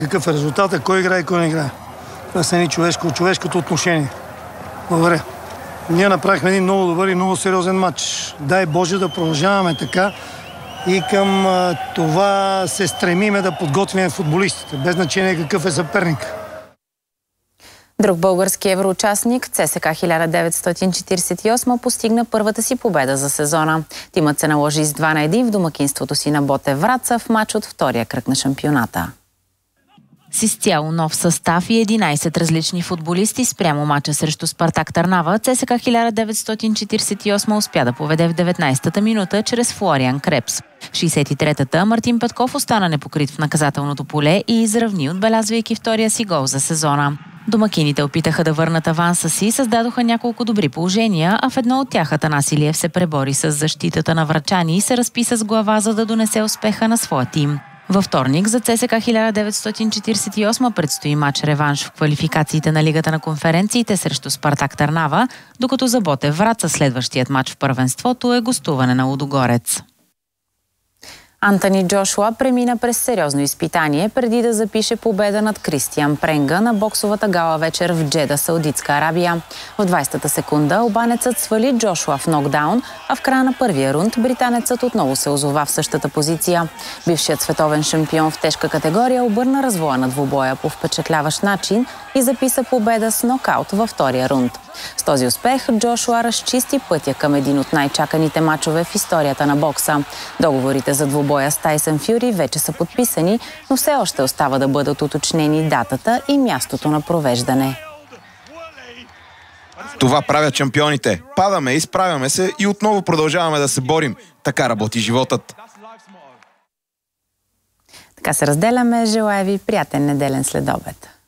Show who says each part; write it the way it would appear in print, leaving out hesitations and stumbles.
Speaker 1: Какъв е резултатът, кой играе и кой не играе. Това са човешкото отношение. Благодаря. Ние направихме един много добър и много сериозен матч. Дай Боже да продължаваме така и към това се стремиме да подготвим футболистите, без значение какъв е съперник.
Speaker 2: Друг български евроучастник, ЦСКА 1948, постигна първата си победа за сезона. Тимът се наложи с 2-1 в домакинството си на Ботев Враца в мач от втория кръг на шампионата. С изцяло нов състав и 11 различни футболисти спрямо мача срещу Спартак Търнава, ЦСКА 1948 успя да поведе в 19-та минута чрез Флориан Крепс. В 63-та Мартин Петков остана непокрит в наказателното поле и изравни, отбелязвайки втория си гол за сезона. Домакините опитаха да върнат аванса си и създадоха няколко добри положения, а в едно от тях Атанас Илиев се пребори с защитата на врачани и се разписа с глава, за да донесе успеха на своя тим. Във вторник за ЦСКА 1948 предстои матч реванш в квалификациите на Лигата на конференциите срещу Спартак Търнава, докато за Ботев Враца следващият матч в първенството е гостуване на Лудогорец. Антони Джошуа премина през сериозно изпитание преди да запише победа над Кристиан Пренга на боксовата гала вечер в Джеда, Саудитска Арабия. В 20-та секунда албанецът свали Джошуа в нокдаун, а в края на първия рунд британецът отново се озова в същата позиция. Бившият световен шампион в тежка категория обърна развоя на двубоя по впечатляващ начин и записа победа с нокаут във втория рунд. С този успех Джошуа разчисти пътя към един от най-чаканите мачове в историята на бокса. Договорите за двубоя с Тайсън Фюри вече са подписани, но все още остава да бъдат уточнени датата и мястото на провеждане.
Speaker 3: Това правят шампионите. Падаме, изправяме се и отново продължаваме да се борим. Така работи животът.
Speaker 2: Така се разделяме. Желая ви приятен неделен следобед.